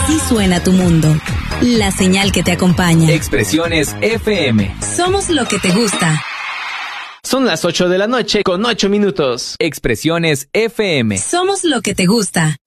Así suena tu mundo. La señal que te acompaña. Expresiones FM. Somos lo que te gusta. Son las 8 de la noche con 8 minutos. Expresiones FM. Somos lo que te gusta.